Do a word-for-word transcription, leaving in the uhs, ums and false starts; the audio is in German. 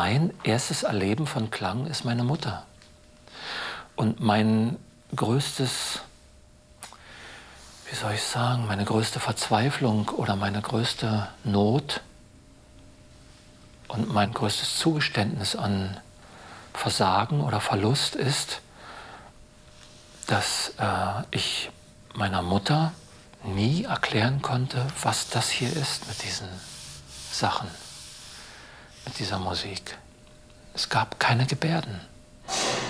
mein erstes Erleben von Klang ist meine Mutter. Und mein größtes, wie soll ich sagen, meine größte Verzweiflung oder meine größte Not und mein größtes Zugeständnis an Versagen oder Verlust ist, dass äh, ich meiner Mutter nie erklären konnte, was das hier ist mit diesen Sachen, mit dieser Musik. Es gab keine Gebärden.